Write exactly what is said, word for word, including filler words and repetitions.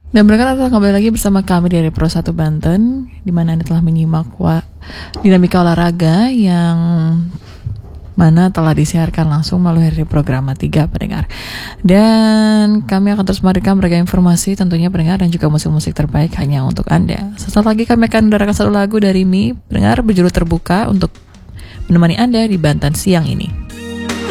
Dan mereka telah kembali lagi bersama kami dari Pro satu Banten, di mana Anda telah menyimak wa- dinamika olahraga yang mana telah disiarkan langsung melalui dari program tiga pendengar. Dan kami akan terus memberikan berbagai informasi tentunya pendengar dan juga musik-musik terbaik hanya untuk Anda. Sesaat lagi kami akan mendengarkan satu lagu dari Mi, pendengar berjudul Terbuka untuk menemani Anda di Banten siang ini.